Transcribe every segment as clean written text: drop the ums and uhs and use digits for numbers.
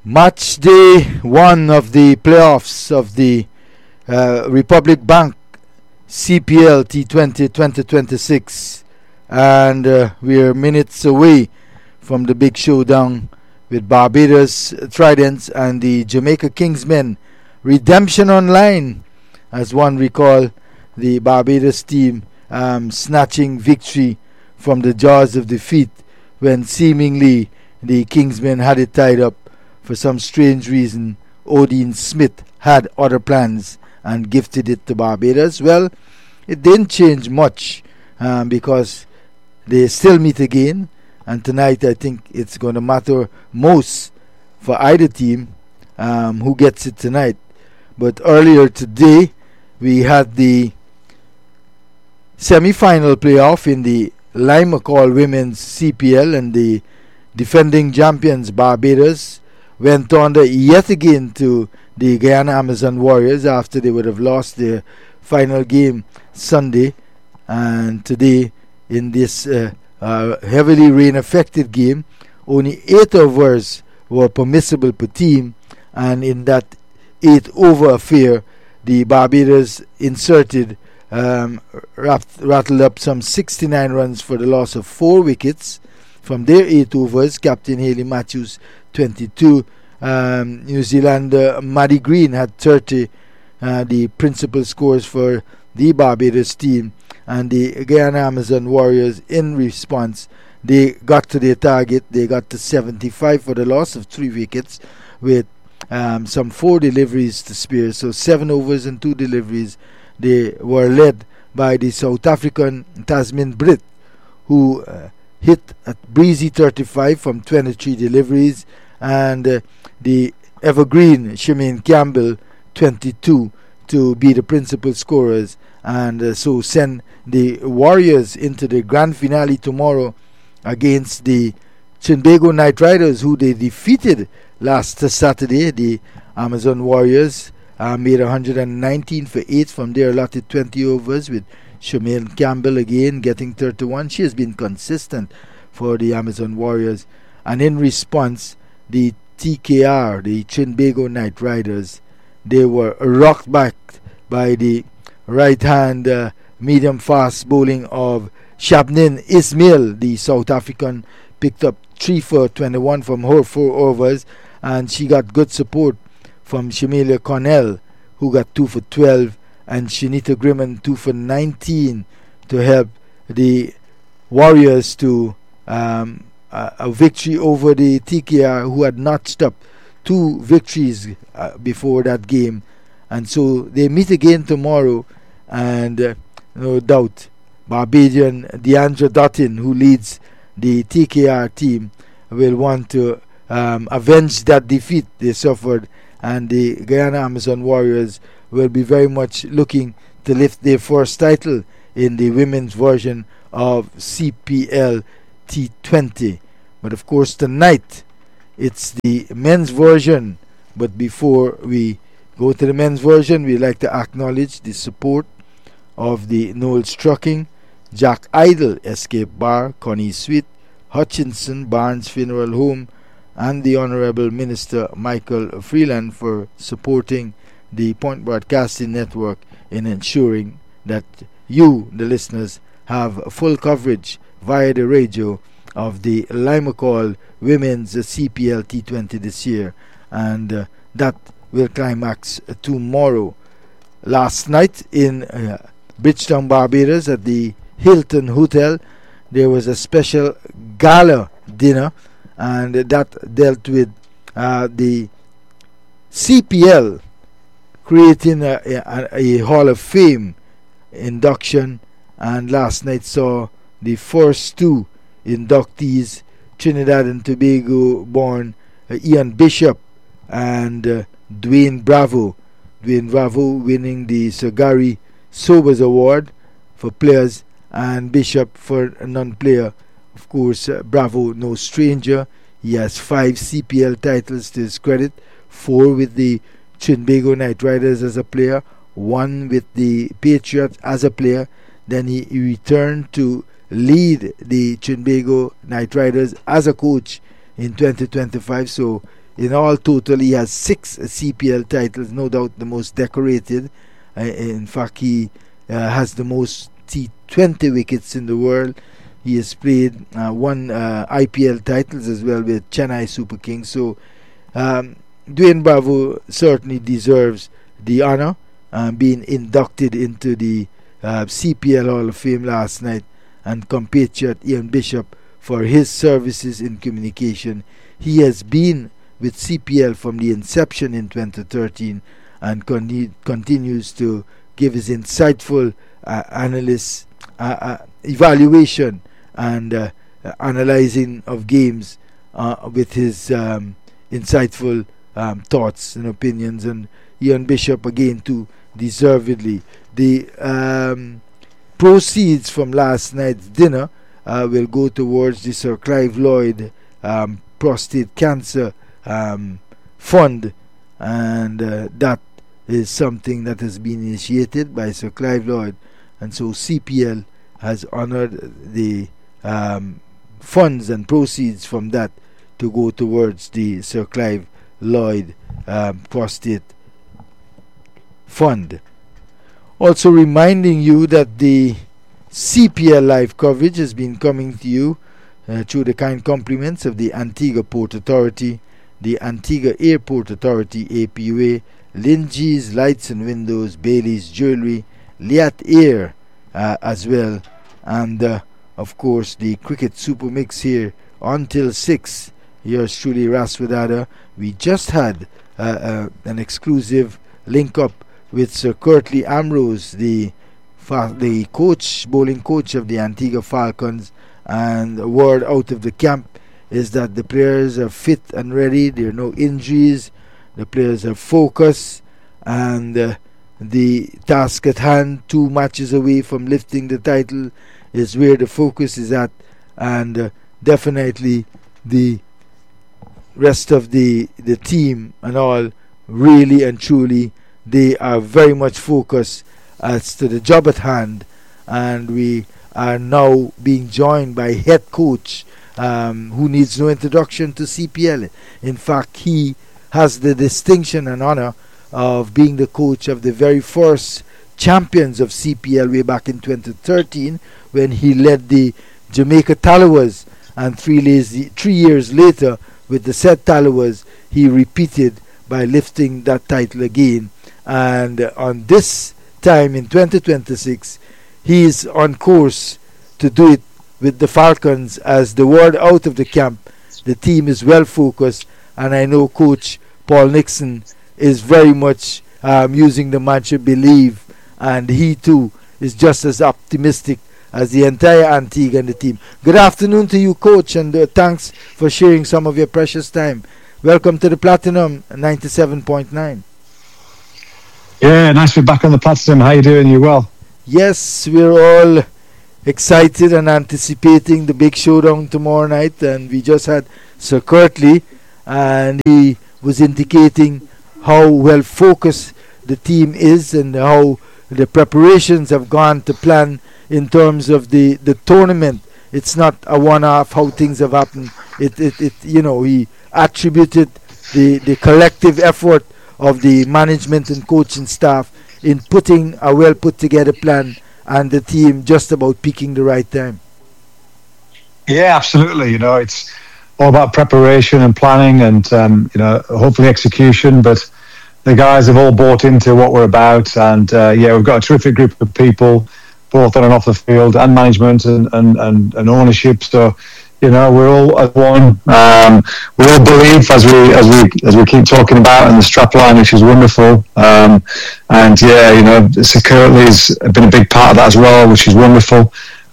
Match day one of the playoffs of the Republic Bank CPL T20 2026, and we're minutes away from the big showdown with Barbados Tridents and the Jamaica Kingsmen. Redemption online, as one recall, the Barbados team snatching victory from the jaws of defeat when seemingly the Kingsmen had it tied up. For some strange reason, Odin Smith had other plans and gifted it to Barbados. Well, it didn't change much because they still meet again, and tonight I think it's going to matter most for either team who gets it tonight. But earlier today, we had the semi-final playoff in the Lima Call Women's CPL, and the defending champions Barbados went on yet again to the Guyana Amazon Warriors after they would have lost their final game Sunday. And today, in this heavily rain-affected game, only 8 overs were permissible per team, and in that 8-over affair, the Barbados inserted rattled up some 69 runs for the loss of 4 wickets. From their 8 overs, Captain Haley Matthews 22, New Zealander Maddie Green had 30, the principal scores for the Barbados team, and the Guyana Amazon Warriors, in response, they got to their target. They got to 75 for the loss of 3 wickets with some 4 deliveries to spare. So 7 overs and 2 deliveries. They were led by the South African Tasmin Britt, who hit a breezy 35 from 23 deliveries, and the evergreen Shemaine Campbell 22 to be the principal scorers, and so send the Warriors into the grand finale tomorrow against the Trinbago Knight Riders, who they defeated last Saturday. The Amazon Warriors made 119 for 8 from their allotted 20 overs, with Shemaine Campbell again getting 31. She has been consistent for the Amazon Warriors. And in response, the TKR, the Trinbago Knight Riders, they were rocked back by the right-hand medium-fast bowling of Shabnin Ismail. The South African picked up 3 for 21 from her 4 overs, and she got good support from Shemalia Cornell, who got 2 for 12, and Shanita Grimman 2 for 19 to help the Warriors to a victory over the TKR, who had notched up 2 victories before that game. And so they meet again tomorrow, and no doubt Barbadian Deandra Dottin, who leads the TKR team, will want to avenge that defeat they suffered, and the Guyana Amazon Warriors will be very much looking to lift their first title in the women's version of CPL T20. But of course tonight it's the men's version. But before we go to the men's version, we like to acknowledge the support of the Knowles Trucking, Jack Idle Escape Bar, Connie Sweet, Hutchinson Barnes Funeral Home, and the Honorable Minister Michael Freeland for supporting the Point Broadcasting Network in ensuring that you, the listeners, have full coverage via the radio of the Lima Call Women's CPL T20 this year, and that will climax tomorrow. Last night in Bridgetown, Barbados, at the Hilton Hotel, there was a special gala dinner, and that dealt with the CPL creating a Hall of Fame induction, and last night saw the first 2 inductees, Trinidad and Tobago born Ian Bishop and Dwayne Bravo. Dwayne Bravo winning the Sir Gary Sobers Award for players, and Bishop for a non-player. Of course, Bravo, no stranger. He has 5 CPL titles to his credit, 4 with the Trinbago Knight Riders as a player, 1 with the Patriots as a player. Then he returned to lead the Trinbago Knight Riders as a coach in 2025. So In all total, he has 6 CPL titles, no doubt the most decorated. In fact, he has the most T20 wickets in the world. He has played 1 IPL titles as well with Chennai Super Kings. So Dwayne Bravo certainly deserves the honour being inducted into the CPL Hall of Fame last night, and compatriot Ian Bishop for his services in communication. He has been with CPL from the inception in 2013 and continues to give his insightful evaluation and analyzing of games with his insightful thoughts and opinions. And Ian Bishop again too, deservedly. The proceeds from last night's dinner will go towards the Sir Clive Lloyd prostate cancer fund, and that is something that has been initiated by Sir Clive Lloyd, and so CPL has honoured the funds and proceeds from that to go towards the Sir Clive Lloyd prostate fund. Also reminding you that the CPL live coverage has been coming to you through the kind compliments of the Antigua Port Authority, the Antigua Airport Authority APUA, Lindsay's Lights and Windows, Bailey's Jewelry, Liat Air as well, and of course the Cricket Super Mix here until 6. Yours truly, Raswadada. We just had an exclusive link up with Sir Curtly Ambrose, the coach, bowling coach of the Antigua Falcons, and the word out of the camp is that the players are fit and ready. There are no injuries. The players are focused, and the task at hand, 2 matches away from lifting the title, is where the focus is at, and definitely the rest of the team and all, really and truly, they are very much focused as to the job at hand. And we are now being joined by head coach who needs no introduction to CPL. In fact, he has the distinction and honor of being the coach of the very first champions of CPL way back in 2013, when he led the Jamaica Tallawahs, and 3 years later with the said Tallawahs he repeated by lifting that title again. And on this time in 2026, he is on course to do it with the Falcons. As the word out of the camp, the team is well focused, and I know Coach Paul Nixon is very much using the mantra believe, and he too is just as optimistic as the entire Antigua and the team. Good afternoon to you, Coach, and thanks for sharing some of your precious time. Welcome to the Platinum 97.9. Yeah, nice to be back on the Platinum. How you doing? You well? Yes, we're all excited and anticipating the big showdown tomorrow night, and we just had Sir Curtly, and he was indicating how well focused the team is and how the preparations have gone to plan in terms of the tournament. It's not a one-off how things have happened. He attributed the collective effort of the management and coaching staff in putting a well put together plan, and the team just about peaking the right time. Yeah, absolutely. It's all about preparation and planning and hopefully execution, but the guys have all bought into what we're about, and we've got a terrific group of people both on and off the field, and management and ownership. So we're all as one. We all believe, as we keep talking about, and the strap line, which is wonderful. Sir Curtly's been a big part of that as well, which is wonderful.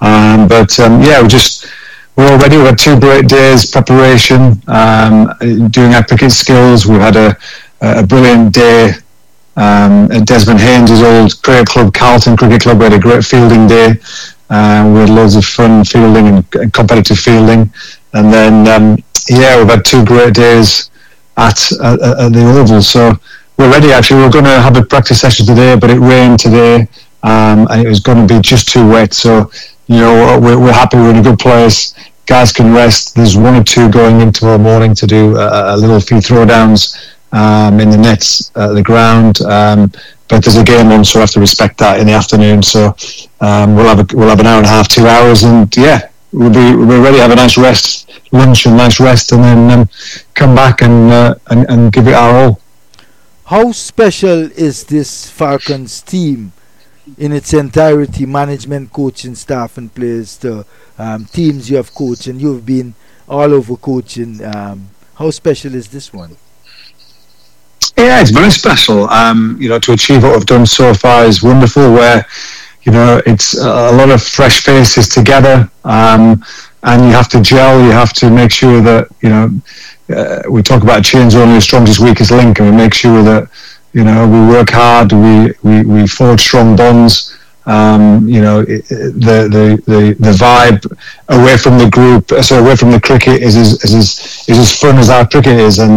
We're all ready. We've had 2 great days preparation, doing our cricket skills. We've had a brilliant day at Desmond Haynes' old cricket club, Carlton Cricket Club. We had a great fielding day. We had loads of fun fielding and competitive fielding, and then we've had 2 great days at the Oval. So we're ready. Actually, we were going to have a practice session today, but it rained today, and it was going to be just too wet. So we're happy. We're in a good place. guys can rest. There's one or two going in tomorrow morning to do a little few throwdowns in the nets at the ground. But there's a game on, so I have to respect that in the afternoon. So we'll have an hour and a half, 2 hours, and yeah, we'll be ready to have a nice rest, lunch and nice rest, and then come back and give it our all. How special is this Falcons team in its entirety, management, coaching staff and players, the teams you have coached, and you've been all over coaching? How special is this one? Yeah, it's very special. To achieve what we've done so far is wonderful, where, it's a lot of fresh faces together, and you have to gel, you have to make sure that, we talk about chains only as strong as weakest link, and we make sure that, we work hard, we forge strong bonds. The vibe away from the group, away from the cricket is as fun as our cricket is, and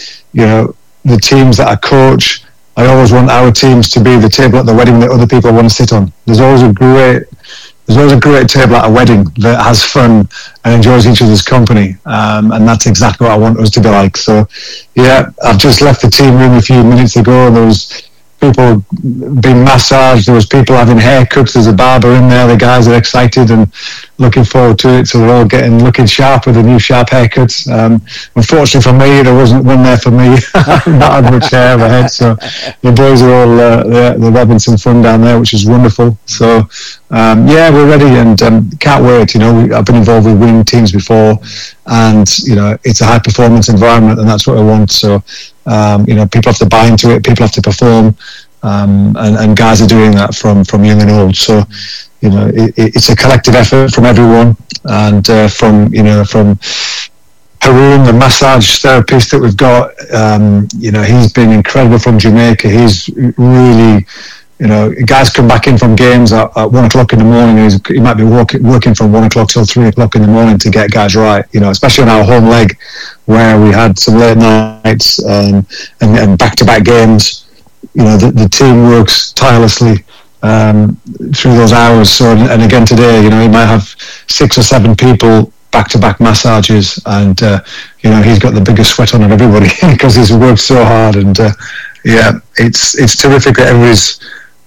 the teams that I coach, I always want our teams to be the table at the wedding that other people want to sit on. There's always a great table at a wedding that has fun and enjoys each other's company, and that's exactly what I want us to be like. So, yeah, I've just left the team room a few minutes ago. There was people being massaged, there was people having haircuts, there's a barber in there, the guys are excited and looking forward to it, so they're all looking sharp with the new sharp haircuts. Unfortunately for me, there wasn't one there for me. Not had much hair of a head, so the boys are all they're having some fun down there, which is wonderful. So yeah, we're ready and can't wait. I've been involved with winning teams before, and it's a high performance environment, and that's what I want. So people have to buy into it, people have to perform, and guys are doing that from young and old. So it's a collective effort from everyone, and from Haroon, the massage therapist that we've got. He's been incredible from Jamaica. He's really, guys come back in from games at 1 o'clock in the morning. He might be working from 1 o'clock till 3 o'clock in the morning to get guys right. Especially on our home leg, where we had some late nights and back-to-back games. The team works tirelessly through those hours. So, and again today, he might have 6 or 7 people back-to-back massages, and he's got the biggest sweat on of everybody because he's worked so hard. And yeah, it's terrific that everybody's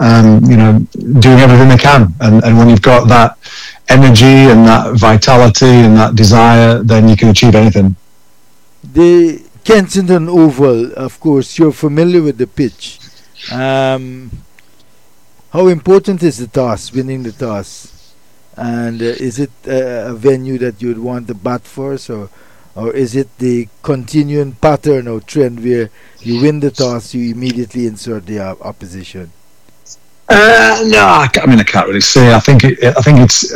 doing everything they can, and when you've got that energy and that vitality and that desire, then you can achieve anything. The Kensington Oval, of course, you're familiar with the pitch. How important is the toss, winning the toss? And is it a venue that you would want to bat for, or is it the continuing pattern or trend where you win the toss, you immediately insert the opposition? No, I can't really say. I think it's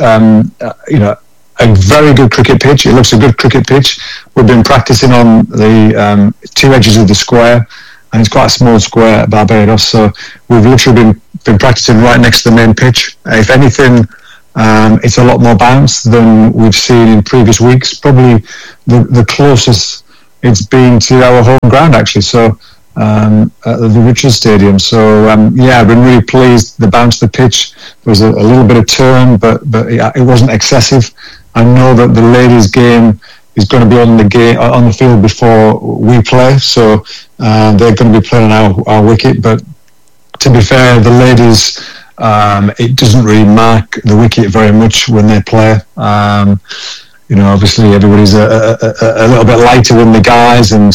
a very good cricket pitch. It looks a good cricket pitch. We've been practicing on the 2 edges of the square, and it's quite a small square at Barbados. So we've literally been practicing right next to the main pitch. If anything, it's a lot more bounce than we've seen in previous weeks. Probably the closest it's been to our home ground, actually. So at the Richards Stadium. So yeah, I've been really pleased. The bounce of the pitch, there was a little bit of turn, but it wasn't excessive. I know that the ladies' game is going to be on the field before we play, so they're going to be playing on our wicket. But to be fair, the ladies, it doesn't really mark the wicket very much when they play. Obviously everybody's a little bit lighter than the guys, and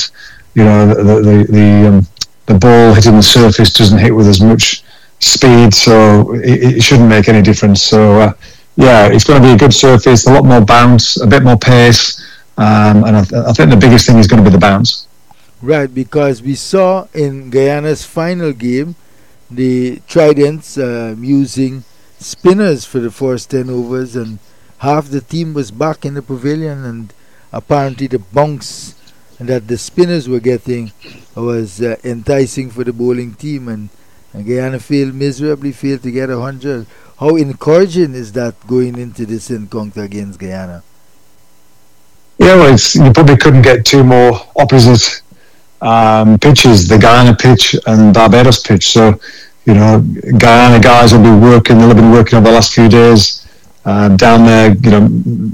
the ball hitting the surface doesn't hit with as much speed, so it shouldn't make any difference. So yeah, it's going to be a good surface, a lot more bounce, a bit more pace, and I think the biggest thing is going to be the bounce. Right, because we saw in Guyana's final game the Tridents using spinners for the first 10 overs, and half the team was back in the pavilion, and apparently the bounce that the spinners were getting was enticing for the bowling team, and Guyana miserably failed to get 100. How encouraging is that going into this encounter against Guyana? Yeah, well, you probably couldn't get two more opposite pitches, the Guyana pitch and Barbados pitch. So, Guyana guys will be working, they'll have been working over the last few days down there,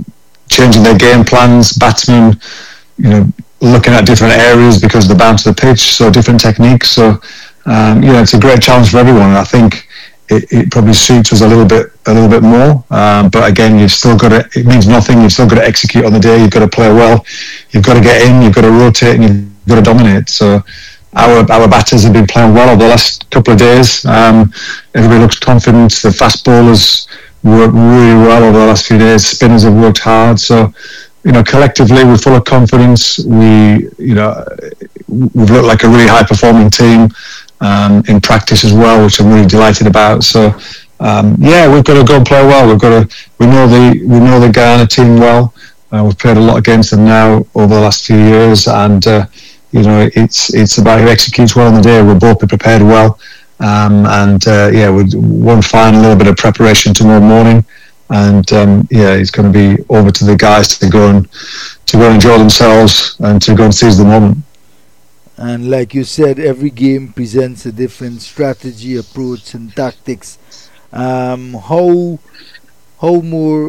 changing their game plans, batsmen, looking at different areas because of the bounce of the pitch, so different techniques. So, it's a great challenge for everyone. And I think it probably suits us a little bit more. But again, you've still got to. It means nothing. You've still got to execute on the day. You've got to play well. You've got to get in. You've got to rotate, and you've got to dominate. So, our batters have been playing well over the last couple of days. Everybody looks confident. The fast bowlers worked really well over the last few days. Spinners have worked hard. So, collectively we're full of confidence. We've looked like a really high performing team in practice as well, which I'm really delighted about. So we've got to go and play well. We know the Guyana team well. We've played a lot against them now over the last few years, and it's about who executes well on the day. We'll both be prepared well, with one final little bit of preparation tomorrow morning. And it's going to be over to the guys to go and enjoy themselves and to go and seize the moment. And like you said, every game presents a different strategy, approach, and tactics. How more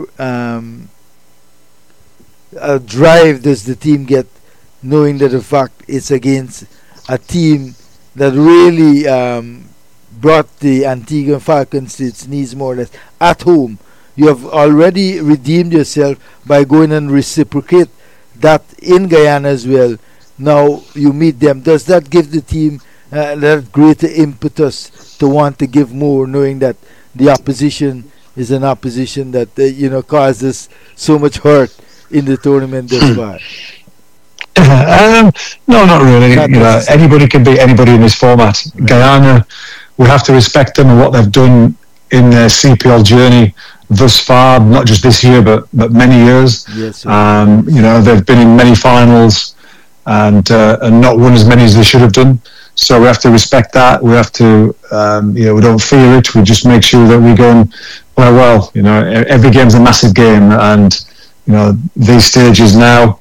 drive does the team get, knowing that the fact it's against a team that really brought the Antigua Falcons to its knees more or less at home? You have already redeemed yourself by going and reciprocate that in Guyana as well. Now you meet them. Does that give the team that greater impetus to want to give more, knowing that the opposition is an opposition that causes so much hurt in the tournament thus far? No, not really. Anybody can beat anybody in this format. Right. Guyana, we have to respect them and what they've done in their CPL journey thus far, not just this year, but many years. Yes, they've been in many finals and not won as many as they should have done. So we have to respect that. We have to, we don't fear it. We just make sure that we go and play well. Every game's a massive game, and these stages now.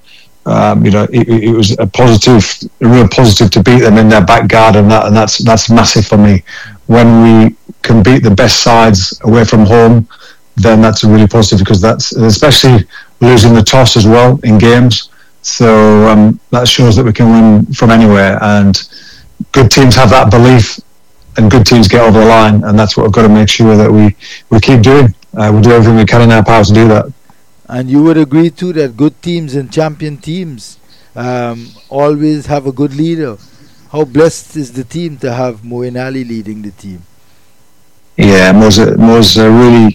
It was a real positive to beat them in their back garden, and that's massive for me. When we can beat the best sides away from home, then that's a really positive, because that's especially losing the toss as well in games. So that shows that we can win from anywhere, and good teams have that belief, and good teams get over the line, and that's what we've got to make sure that we keep doing. We'll do everything we can in our power to do that. And you would agree too that good teams and champion teams always have a good leader. How blessed is the team to have Moeen Ali leading the team? Yeah, Mo's a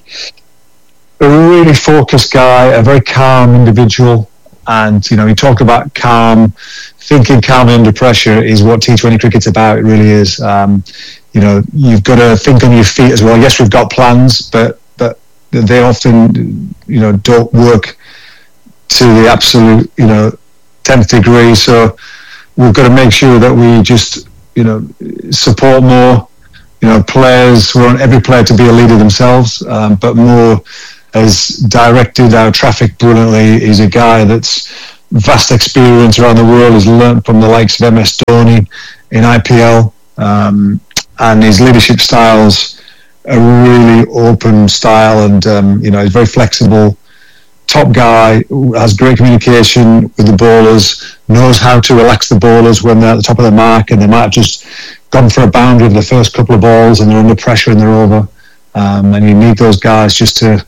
really focused guy, a very calm individual. And, he talked about calm. Thinking calmly under pressure is what T20 cricket's about. It really is. You've got to think on your feet as well. Yes, we've got plans, but they often, don't work to the absolute, 10th degree. So we've got to make sure that we just, support more, players. We want every player to be a leader themselves, but Mo has directed our traffic brilliantly. He's a guy that's vast experience around the world, has learnt from the likes of MS Dhoni in IPL, and his leadership styles a really open style, and he's very flexible, top guy, has great communication with the bowlers, knows how to relax the bowlers when they're at the top of the mark and they might have just gone for a boundary with the first couple of balls and they're under pressure and they're over, and you need those guys just to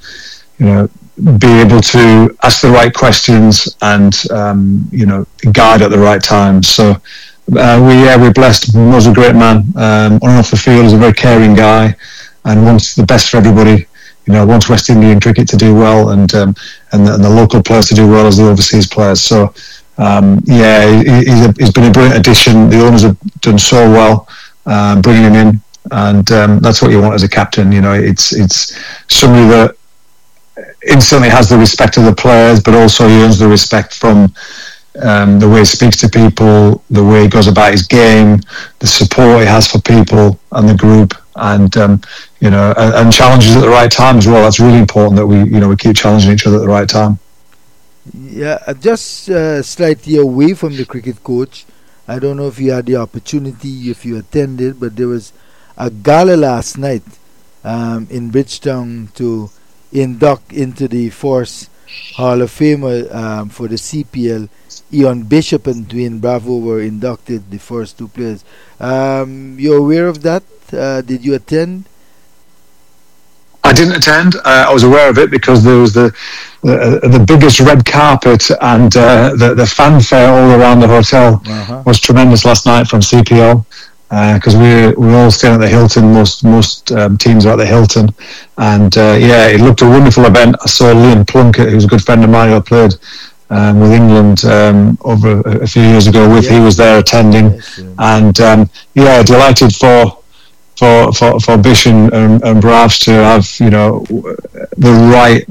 be able to ask the right questions and guide at the right time. So we're blessed. Mo's a great man. On and off the field, he's a very caring guy and wants the best for everybody. Wants West Indian cricket to do well and the local players to do well as the overseas players. So he's been a brilliant addition. The owners have done so well bringing him in, and that's what you want as a captain. It's somebody that instantly has the respect of the players, but also he earns the respect from the way he speaks to people, the way he goes about his game, the support he has for people and the group, and and challenges at the right time as well. That's really important that we keep challenging each other at the right time. Yeah, just slightly away from the cricket coach, I don't know if you had the opportunity, if you attended, but there was a gala last night in Bridgetown to induct into the force Hall of Famer for the CPL, Ian Bishop and Dwayne Bravo were inducted, the first two players. You're aware of that? Did you attend? I didn't attend. I was aware of it because there was the biggest red carpet and the fanfare all around the hotel was tremendous last night from CPL. Because we were all staying at the Hilton. Most teams are at the Hilton, and it looked a wonderful event. I saw Liam Plunkett, who's a good friend of mine who I played with England over a few years ago with. He was there attending, and delighted for Bish and Bravs to have the right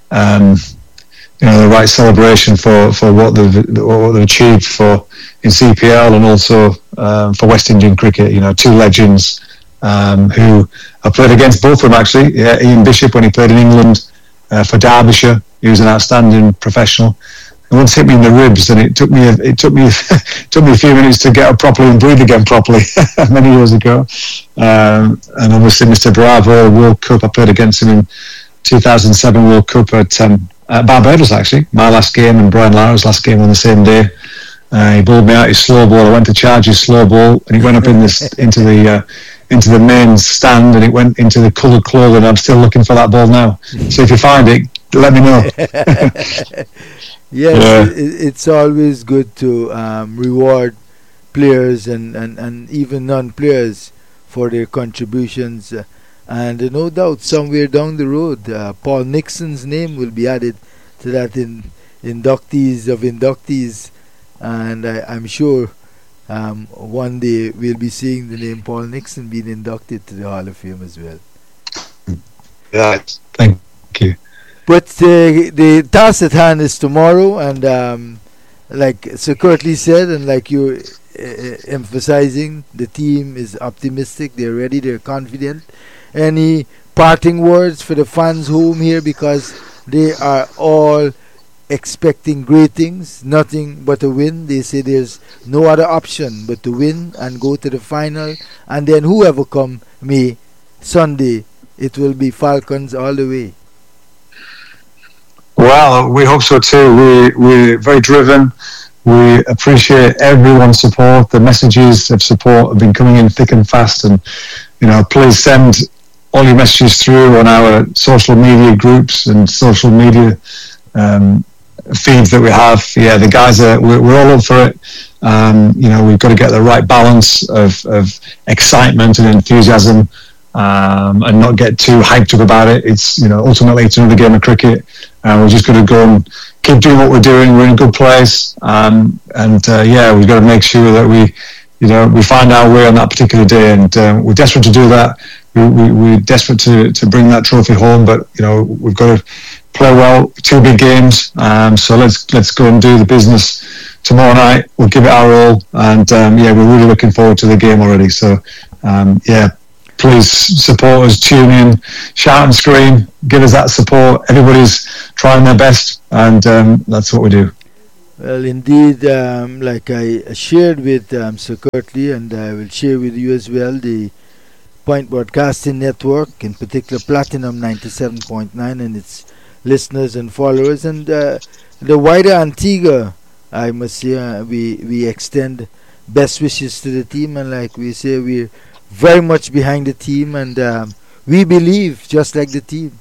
the right celebration for what they've achieved in CPL and also for West Indian cricket. Two legends who I played against, both of them actually. Ian Bishop, when he played in England for Derbyshire, he was an outstanding professional. He once hit me in the ribs, and it took me a few minutes to get up properly and breathe again properly many years ago. And obviously, Mr. Bravo, World Cup, I played against him in 2007 World Cup at Barbados, actually. My last game and Brian Lara's last game on the same day. He bowled me out his slow ball. I went to charge his slow ball, and he went up into the main stand, and it went into the coloured clothing. I'm still looking for that ball now. So if you find it, let me know. Yes, it's always good to reward players and even non-players for their contributions. And no doubt, somewhere down the road, Paul Nixon's name will be added to that inductees of inductees. And I'm sure one day we'll be seeing the name Paul Nixon being inducted to the Hall of Fame as well. Yeah, thank you. But the task at hand is tomorrow, and like Sir Curtly said, and like you're emphasizing, the team is optimistic, they're ready, they're confident. Any parting words for the fans home here, because they are all expecting great things, nothing but a win. They say there's no other option but to win and go to the final, and then whoever come may, Sunday, it will be Falcons all the way. Well, we hope so too. We're very driven. We appreciate everyone's support. The messages of support have been coming in thick and fast, and please send all your messages through on our social media groups and social media feeds that we have. Yeah, the guys we're all up for it. We've got to get the right balance of excitement and enthusiasm, and not get too hyped up about it. It's ultimately it's another game of cricket. We're just going to go and keep doing what we're doing. We're in a good place, we've got to make sure that we find our way on that particular day, and we're desperate to do that. We're desperate to bring that trophy home, but we've got to play well. 2 big games, so let's go and do the business tomorrow night. We'll give it our all, and we're really looking forward to the game already. So please support us, tune in, shout and scream, give us that support. Everybody's trying their best, and that's what we do. Well, indeed, like I shared with Sir Curtly, and I will share with you as well, the Point Broadcasting Network, in particular Platinum 97.9 and its listeners and followers, and the wider Antigua, I must say, we extend best wishes to the team, and like we say, we're very much behind the team, and we believe just like the team.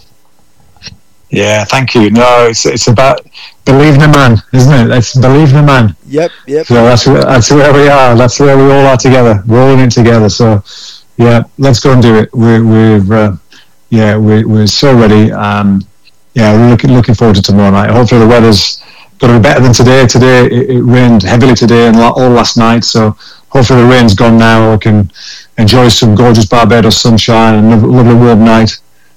Yeah, thank you. No, it's about believing in a man, isn't it? It's believing in a man. Yep. So that's where we are. That's where we all are together, rolling it together. So yeah, let's go and do it. We're so ready. We're looking forward to tomorrow night. Hopefully the weather's going to be better than today. Today it rained heavily today and all last night. So hopefully the rain's gone now. We can enjoy some gorgeous Barbados sunshine and a lovely warm night.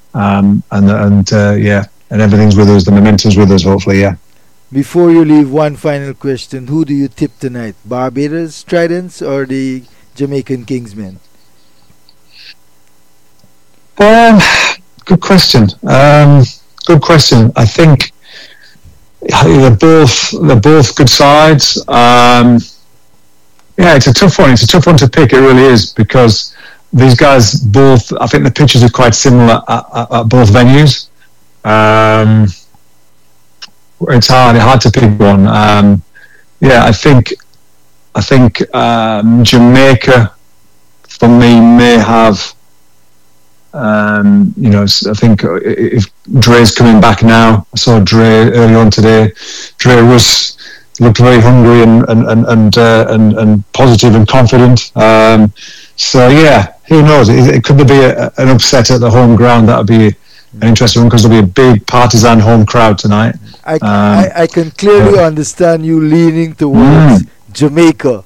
And everything's with us. The momentum's with us. Hopefully, yeah. Before you leave, one final question: who do you tip tonight? Barbados Tridents or the Jamaican Kingsmen? Good question. Good question. I think they're both good sides. It's a tough one. It's a tough one to pick. It really is, because these guys both, I think the pitches are quite similar at both venues. it's hard to pick one. I think Jamaica for me may have. I think if Dre's coming back now, I saw Dre early on today. Dre looked very hungry and positive and confident. Who knows? It could be an upset at the home ground. That would be an interesting one because there'll be a big partisan home crowd tonight. I can clearly understand you leaning towards Jamaica.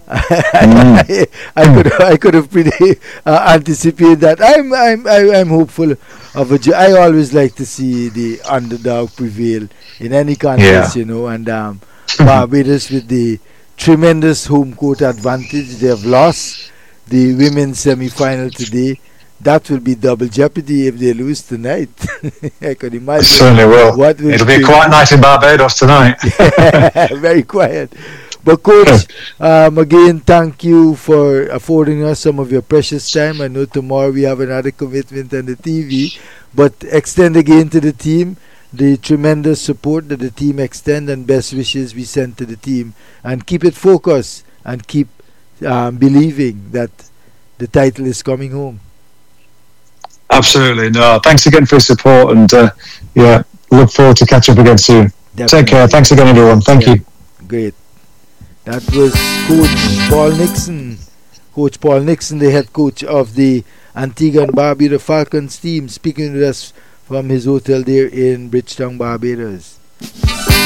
I could have pretty anticipated that. I'm hopeful of I always like to see the underdog prevail in any contest, and Barbados with the tremendous home court advantage. They have lost the women's semi-final today. That will be double jeopardy if they lose tonight. I could imagine. It certainly will. It'll be a quiet night in Barbados tonight. Very quiet. But Coach, again, thank you for affording us some of your precious time. I know tomorrow we have another commitment on the TV, but extend again to the team the tremendous support that the team extend and best wishes we send to the team, and keep it focused and keep believing that the title is coming home. Absolutely. No, thanks again for your support, and look forward to catch up again soon. Definitely. Take care. Thanks again, everyone. Thank you. Great. That was Coach Paul Nixon. Coach Paul Nixon, the head coach of the Antigua and Barbuda Falcons team, speaking with us from his hotel there in Bridgetown, Barbados.